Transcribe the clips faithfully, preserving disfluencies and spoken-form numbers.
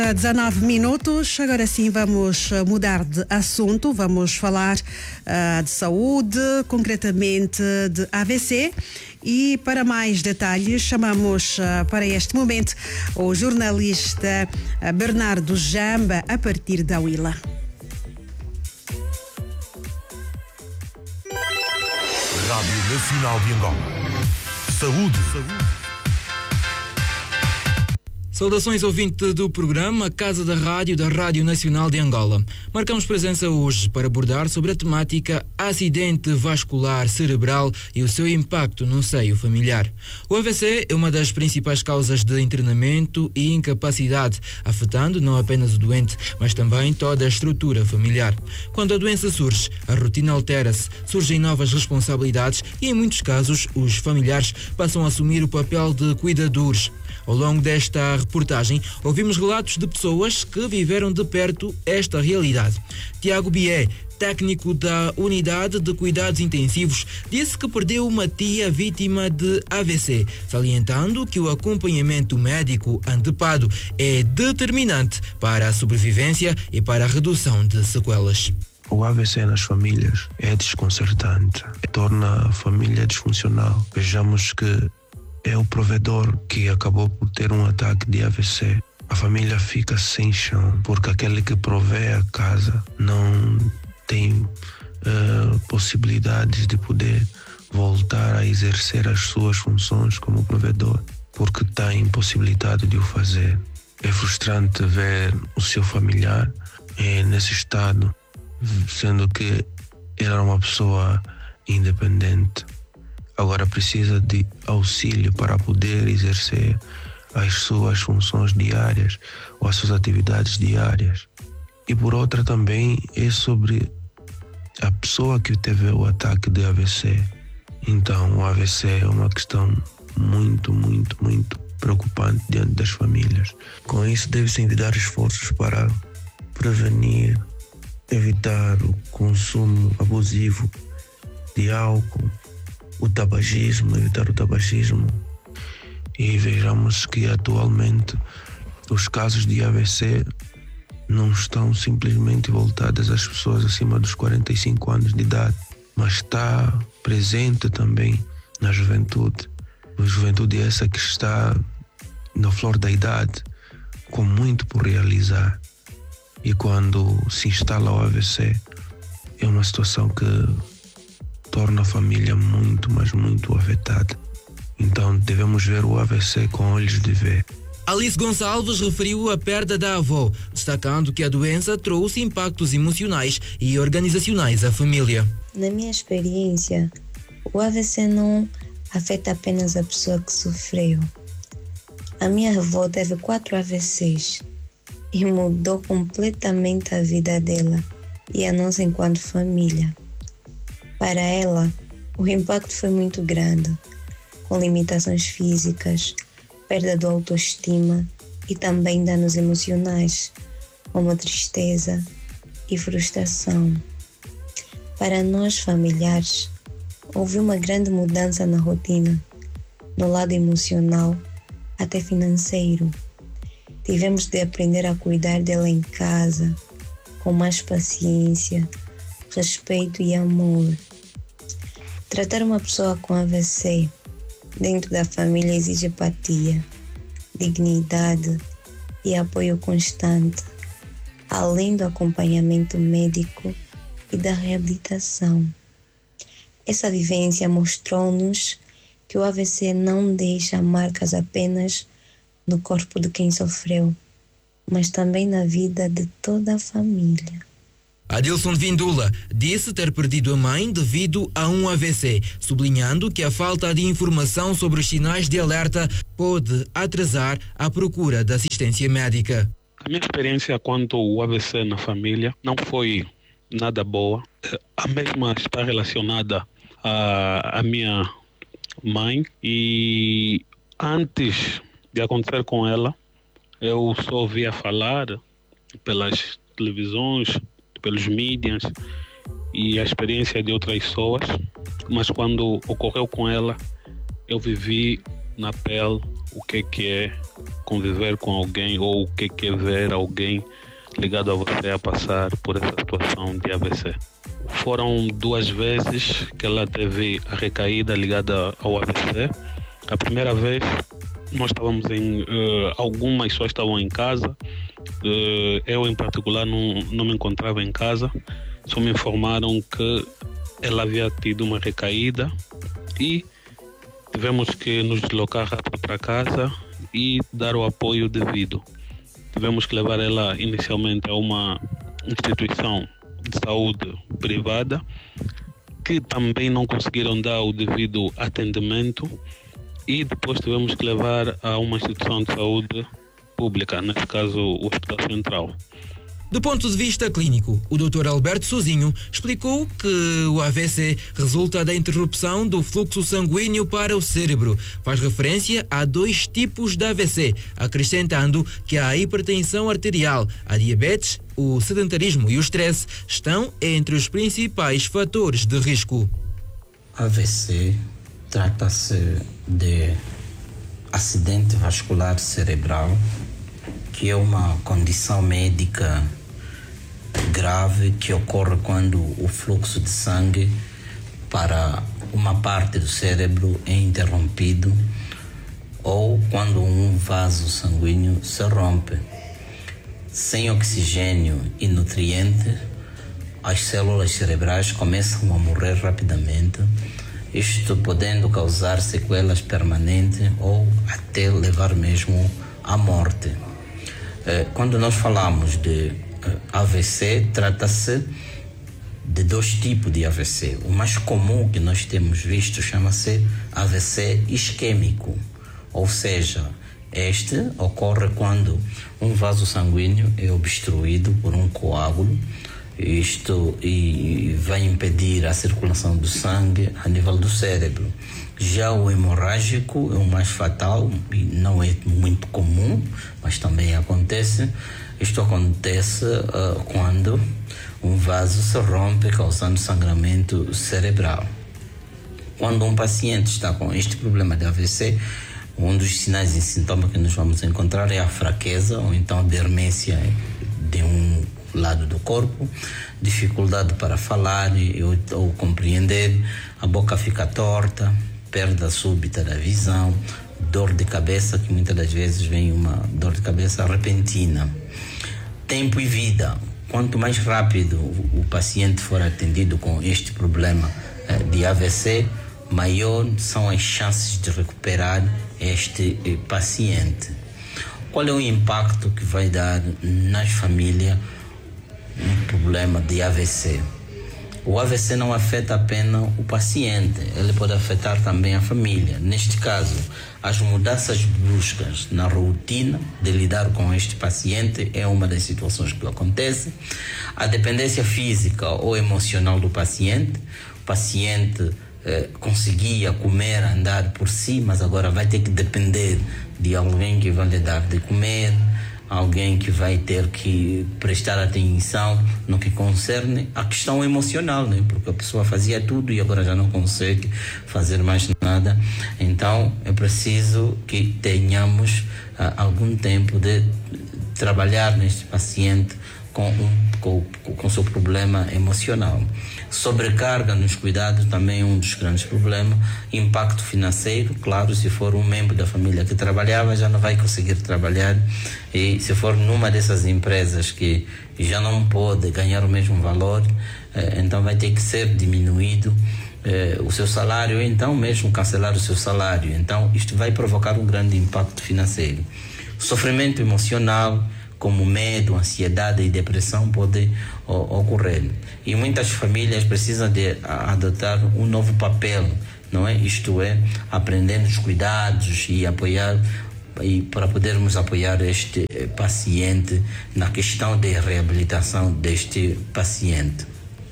dezenove minutos, agora sim vamos mudar de assunto, vamos falar uh, de saúde, concretamente de A V C, e para mais detalhes chamamos uh, para este momento o jornalista uh, Bernardo Jamba, a partir da Huila. Rádio Nacional de Angola. Saúde. Saúde. Saudações, ouvinte do programa Casa da Rádio da Rádio Nacional de Angola. Marcamos presença hoje para abordar sobre a temática acidente vascular cerebral e o seu impacto no seio familiar. O A V C é uma das principais causas de internamento e incapacidade, afetando não apenas o doente, mas também toda a estrutura familiar. Quando a doença surge, a rotina altera-se, surgem novas responsabilidades e, em muitos casos, os familiares passam a assumir o papel de cuidadores. Ao longo desta reportagem, ouvimos relatos de pessoas que viveram de perto esta realidade. Tiago Bié, técnico da Unidade de Cuidados Intensivos, disse que perdeu uma tia vítima de A V C, salientando que o acompanhamento médico antepado é determinante para a sobrevivência e para a redução de sequelas. O A V C nas famílias é desconcertante, torna a família disfuncional. Vejamos que é o provedor que acabou por ter um ataque de A V C. A família fica sem chão, porque aquele que provê a casa não tem uh, possibilidades de poder voltar a exercer as suas funções como provedor, porque está impossibilitado de o fazer. É frustrante ver o seu familiar eh, nesse estado, sendo que era uma pessoa independente. Agora precisa de auxílio para poder exercer as suas funções diárias ou as suas atividades diárias. E por outra também é sobre a pessoa que teve o ataque de A V C. Então o A V C é uma questão muito, muito, muito preocupante diante das famílias. Com isso deve-se envidar esforços para prevenir, evitar o consumo abusivo de álcool, o tabagismo, evitar o tabagismo. E vejamos que atualmente os casos de A V C não estão simplesmente voltados às pessoas acima dos quarenta e cinco anos de idade, mas está presente também na juventude. A juventude é essa que está na flor da idade, com muito por realizar. E quando se instala o A V C, é uma situação que torna a família muito, mas muito afetada. Então devemos ver o A V C com olhos de ver. Alice Gonçalves referiu a perda da avó, destacando que a doença trouxe impactos emocionais e organizacionais à família. Na minha experiência, o A V C não afeta apenas a pessoa que sofreu. A minha avó teve quatro A V Cs e mudou completamente a vida dela e a nossa enquanto família. Para ela, o impacto foi muito grande, com limitações físicas, perda da autoestima e também danos emocionais, como tristeza e frustração. Para nós familiares, houve uma grande mudança na rotina, no lado emocional até financeiro. Tivemos de aprender a cuidar dela em casa, com mais paciência, respeito e amor. Tratar uma pessoa com A V C dentro da família exige empatia, dignidade e apoio constante, além do acompanhamento médico e da reabilitação. Essa vivência mostrou-nos que o A V C não deixa marcas apenas no corpo de quem sofreu, mas também na vida de toda a família. Adilson Vindula disse ter perdido a mãe devido a um A V C, sublinhando que a falta de informação sobre os sinais de alerta pode atrasar a procura da assistência médica. A minha experiência quanto ao A V C na família não foi nada boa. A mesma está relacionada à, à minha mãe, e antes de acontecer com ela, eu só ouvia falar pelas televisões, pelos mídias e a experiência de outras pessoas, mas quando ocorreu com ela, eu vivi na pele o que é que é conviver com alguém ou o que é que é ver alguém ligado a você a passar por essa situação de A V C. Foram duas vezes que ela teve a recaída ligada ao A V C. A primeira vez, nós estávamos em... Uh, algumas pessoas estavam em casa. Uh, eu, em particular, não, não me encontrava em casa. Só me informaram que ela havia tido uma recaída e tivemos que nos deslocar rápido para casa e dar o apoio devido. Tivemos que levar ela inicialmente a uma instituição de saúde privada, que também não conseguiram dar o devido atendimento, e depois tivemos que levar a uma instituição de saúde pública, nesse caso o Hospital Central. Do ponto de vista clínico, o doutor Alberto Sozinho explicou que o A V C resulta da interrupção do fluxo sanguíneo para o cérebro. Faz referência a dois tipos de A V C, acrescentando que a hipertensão arterial, a diabetes, o sedentarismo e o estresse estão entre os principais fatores de risco. A V C trata-se de acidente vascular cerebral, que é uma condição médica grave que ocorre quando o fluxo de sangue para uma parte do cérebro é interrompido ou quando um vaso sanguíneo se rompe. Sem oxigênio e nutrientes, as células cerebrais começam a morrer rapidamente, isto podendo causar sequelas permanentes ou até levar mesmo à morte. Quando nós falamos de A V C, trata-se de dois tipos de A V C. O mais comum que nós temos visto chama-se A V C isquêmico, ou seja, este ocorre quando um vaso sanguíneo é obstruído por um coágulo, isto e vai impedir a circulação do sangue a nível do cérebro. Já o hemorrágico é o mais fatal e não é muito comum, mas também acontece. Isto acontece uh, quando um vaso se rompe, causando sangramento cerebral. Quando um paciente está com este problema de A V C, um dos sinais e sintomas que nós vamos encontrar é a fraqueza ou então a dormência de um lado do corpo, dificuldade para falar ou, ou compreender, a boca fica torta, perda súbita da visão, dor de cabeça, que muitas das vezes vem uma dor de cabeça repentina. Tempo e vida. Quanto mais rápido o paciente for atendido com este problema de A V C, maior são as chances de recuperar este paciente. Qual é o impacto que vai dar nas famílias um problema de A V C? O A V C não afeta apenas o paciente, ele pode afetar também a família. Neste caso, as mudanças bruscas na rotina de lidar com este paciente é uma das situações que acontece. A dependência física ou emocional do paciente, o paciente eh, conseguia comer, andar por si, mas agora vai ter que depender de alguém que vai lhe dar de comer, alguém que vai ter que prestar atenção no que concerne a questão emocional, né? Porque a pessoa fazia tudo e agora já não consegue fazer mais nada. Então é preciso que tenhamos uh, algum tempo de trabalhar neste paciente com um, com, com seu problema emocional. Sobrecarga nos cuidados também é um dos grandes problemas. Impacto financeiro, claro, se for um membro da família que trabalhava, já não vai conseguir trabalhar, e se for numa dessas empresas que já não pode ganhar o mesmo valor, eh, então vai ter que ser diminuído eh, o seu salário, ou então mesmo cancelar o seu salário. Então isto vai provocar um grande impacto financeiro. Sofrimento emocional, como medo, ansiedade e depressão pode o, ocorrer. E muitas famílias precisam de a, adotar um novo papel, não é? Isto é, aprendendo os cuidados e apoiar, e para podermos apoiar este paciente na questão de reabilitação deste paciente.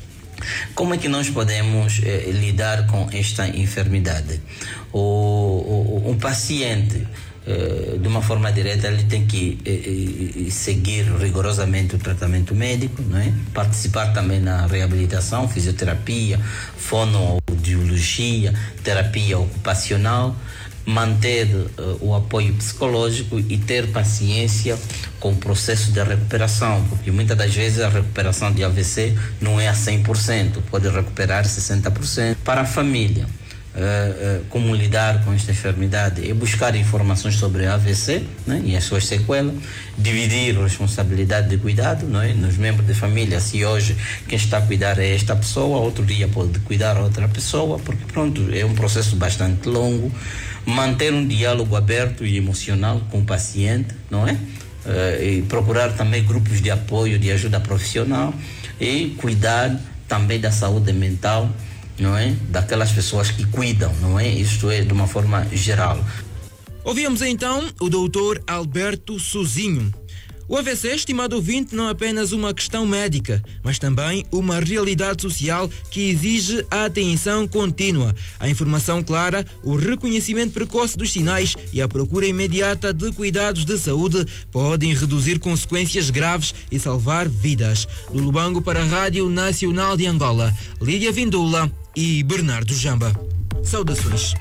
Como é que nós podemos eh, lidar com esta enfermidade? O, o, o paciente, de uma forma direta, ele tem que eh, eh, seguir rigorosamente o tratamento médico, não é? Participar também na reabilitação, fisioterapia, fonoaudiologia, terapia ocupacional, manter uh, o apoio psicológico e ter paciência com o processo de recuperação, porque muitas das vezes a recuperação de A V C não é a cem por cento, pode recuperar sessenta por cento. Para a família, Uh, uh, como lidar com esta enfermidade é buscar informações sobre a A V C, né, e as suas sequelas, dividir a responsabilidade de cuidado, não é, nos membros da família. Se hoje quem está a cuidar é esta pessoa, outro dia pode cuidar a outra pessoa, porque pronto, é um processo bastante longo. Manter um diálogo aberto e emocional com o paciente, não é? Uh, e procurar também grupos de apoio, de ajuda profissional, e cuidar também da saúde mental, não é? Daquelas pessoas que cuidam, não é? Isto é de uma forma geral. Ouvimos então o doutor Alberto Sozinho. O A V C, estimado ouvinte, não é apenas uma questão médica, mas também uma realidade social que exige a atenção contínua, a informação clara, o reconhecimento precoce dos sinais e a procura imediata de cuidados de saúde podem reduzir consequências graves e salvar vidas. Do Lubango para a Rádio Nacional de Angola, Lídia Vindula e Bernardo Jamba. Saudações.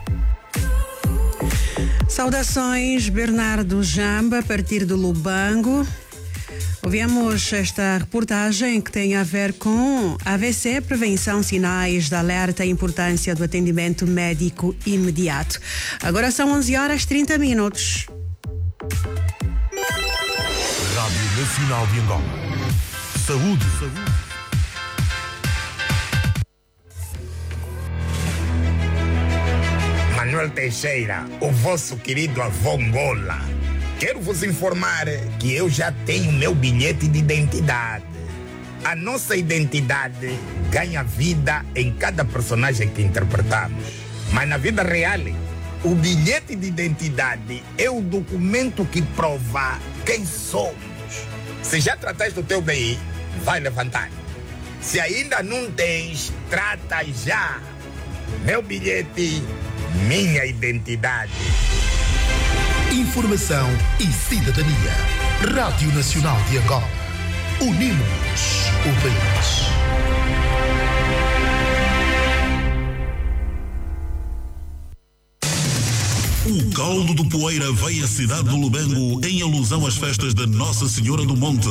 Saudações, Bernardo Jamba, a partir do Lubango. Ouvimos esta reportagem que tem a ver com A V C, prevenção, sinais de alerta e importância do atendimento médico imediato. Agora são onze horas e trinta minutos. Rádio Nacional de Angola. Saúde. Saúde. Manuel Teixeira, o vosso querido avô Angola. Quero vos informar que eu já tenho meu bilhete de identidade. A nossa identidade ganha vida em cada personagem que interpretamos. Mas na vida real, o bilhete de identidade é o documento que prova quem somos. Se já trataste do teu B I, vai levantar. Se ainda não tens, trata já. Meu bilhete, minha identidade. Informação e cidadania. Rádio Nacional de Angola. Unimos o país. O caldo do Poeira veio à cidade do Lubango em alusão às festas da Nossa Senhora do Monte.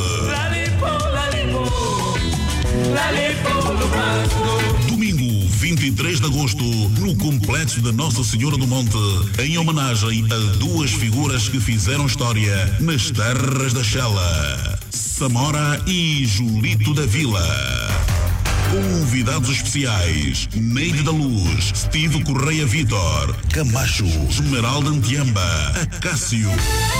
Domingo, vinte e três de agosto, no Complexo da Nossa Senhora do Monte, em homenagem a duas figuras que fizeram história nas terras da Xela, Samora e Julito da Vila. Convidados especiais: Neide da Luz, Steve Correia Vitor, Camacho, Esmeralda Antiamba, Acácio.